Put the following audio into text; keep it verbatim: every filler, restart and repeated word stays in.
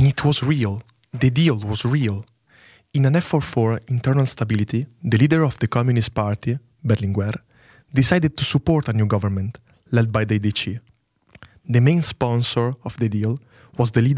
And it was real. The deal was real. In an effort for internal stability, the leader of the Communist Party, Berlinguer, decided to support a new government led by the D C. The main sponsor of the deal was the leader